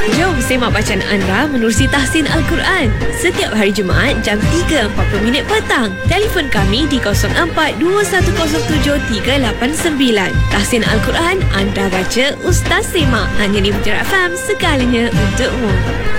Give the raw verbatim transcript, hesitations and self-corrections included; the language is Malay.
Jom semak bacaan anda menerusi tahsin Al-Quran setiap hari Jumaat jam tiga empat puluh minit petang. Telefon kami di kosong empat dua satu kosong tujuh tiga lapan sembilan. Tahsin Al-Quran, anda baca, Ustaz semak. Hanya di Bujang F M, segalanya untukmu.